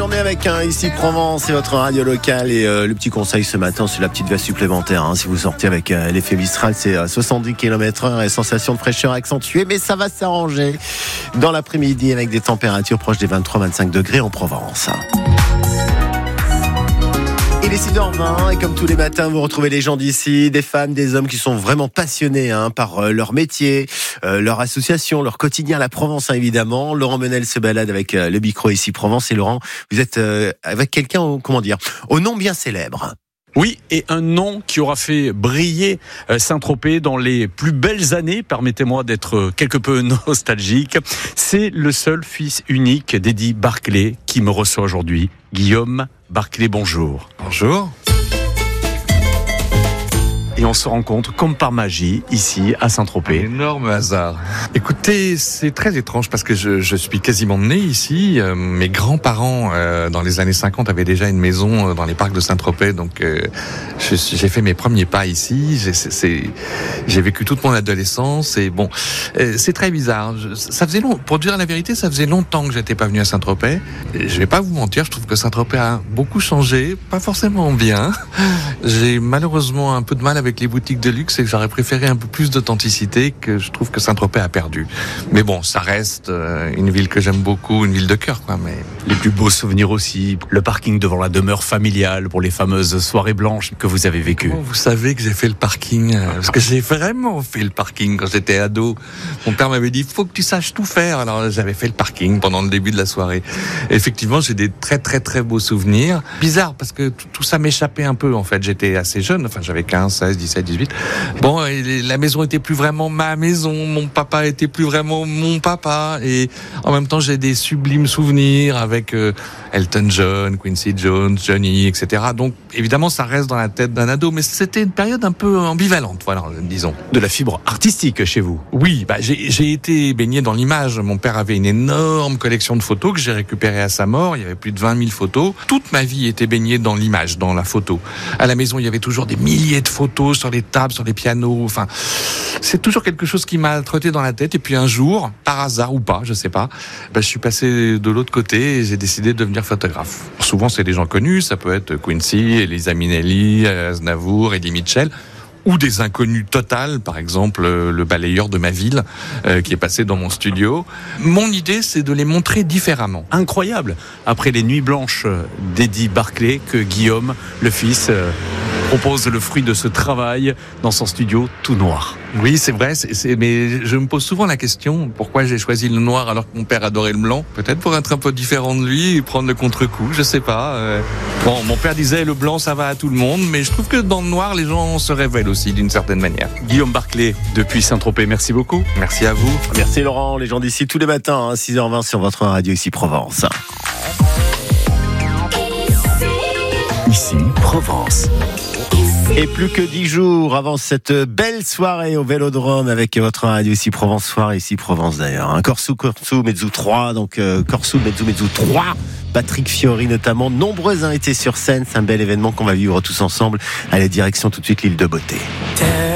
journée avec ici Provence et votre radio locale. Et le petit conseil ce matin, c'est la petite veste supplémentaire. Si vous sortez avec l'effet Mistral, c'est 70 km/h et sensation de fraîcheur accentuée. Mais ça va s'arranger dans l'après-midi avec des températures proches des 23-25 degrés en Provence. Il est 6h20 et comme tous les matins, vous retrouvez les gens d'ici, des femmes, des hommes qui sont vraiment passionnés par leur métier, leur association, leur quotidien, la Provence évidemment. Laurent Menel se balade avec le micro ici Provence. Et Laurent, vous êtes avec quelqu'un, au nom bien célèbre. Oui, et un nom qui aura fait briller Saint-Tropez dans les plus belles années, permettez-moi d'être quelque peu nostalgique. C'est le seul fils unique d'Eddie Barclay qui me reçoit aujourd'hui. Guillaume Barclay, bonjour. Bonjour. Et on se rencontre comme par magie ici à Saint-Tropez. Un énorme hasard. Écoutez, c'est très étrange parce que je suis quasiment né ici. Mes grands-parents, dans les années 50, avaient déjà une maison dans les parcs de Saint-Tropez. Donc, j'ai fait mes premiers pas ici. J'ai vécu toute mon adolescence. Et bon, c'est très bizarre. Ça faisait pour dire la vérité, ça faisait longtemps que j'étais pas venu à Saint-Tropez. Et je vais pas vous mentir, je trouve que Saint-Tropez a beaucoup changé. Pas forcément bien. J'ai malheureusement un peu de mal avec les boutiques de luxe et que j'aurais préféré un peu plus d'authenticité que je trouve que Saint-Tropez a perdu. Mais bon, ça reste une ville que j'aime beaucoup, une ville de cœur, quoi. Mais les plus beaux souvenirs aussi, le parking devant la demeure familiale pour les fameuses soirées blanches que vous avez vécues. Comment vous savez que j'ai fait le parking? Parce que j'ai vraiment fait le parking quand j'étais ado. Mon père m'avait dit, faut que tu saches tout faire. Alors j'avais fait le parking pendant le début de la soirée. Et effectivement, j'ai des très très très beaux souvenirs. Bizarre parce que tout ça m'échappait un peu en fait. J'étais assez jeune, enfin j'avais 15, 16, 17, 18. Bon, la maison était plus vraiment ma maison, mon papa était plus vraiment mon papa, et en même temps j'ai des sublimes souvenirs avec Elton John, Quincy Jones, Johnny, etc. Donc évidemment ça reste dans la tête d'un ado, mais c'était une période un peu ambivalente, voilà, disons. De la fibre artistique chez vous? Oui, j'ai été baigné dans l'image. Mon père avait une énorme collection de photos que j'ai récupérée à sa mort. Il y avait plus de 20 000 photos. Toute ma vie était baignée dans l'image, dans la photo. À la maison, il y avait toujours des milliers de photos sur les tables, sur les pianos. Enfin, c'est toujours quelque chose qui m'a trotté dans la tête. Et puis un jour, par hasard ou pas, je sais pas, je suis passé de l'autre côté et j'ai décidé de devenir photographe. Souvent, c'est des gens connus. Ça peut être Quincy, Elisa Minnelli, Aznavour, Eddie Mitchell. Ou des inconnus totales, par exemple le balayeur de ma ville qui est passé dans mon studio. Mon idée, c'est de les montrer différemment. Incroyable. Après les nuits blanches d'Eddie Barclay, que Guillaume, le fils, propose le fruit de ce travail dans son studio tout noir. Oui, c'est vrai, mais je me pose souvent la question, pourquoi j'ai choisi le noir alors que mon père adorait le blanc? Peut-être pour être un peu différent de lui et prendre le contre-coup, je sais pas. Bon, mon père disait le blanc ça va à tout le monde, mais je trouve que dans le noir, les gens se révèlent aussi d'une certaine manière. Guillaume Barclay, depuis Saint-Tropez, merci beaucoup. Merci à vous. Merci Laurent, les gens d'ici tous les matins, 6h20 sur votre radio ici Provence. Ici Provence. Et plus que 10 jours avant cette belle soirée au Vélodrome avec votre radio ici Provence Soir, ici Provence d'ailleurs. Corso Mezzo 3, donc Corso Mezzo 3. Patrick Fiori notamment, nombreux invités sur scène. C'est un bel événement qu'on va vivre tous ensemble. Allez, direction tout de suite l'île de Beauté.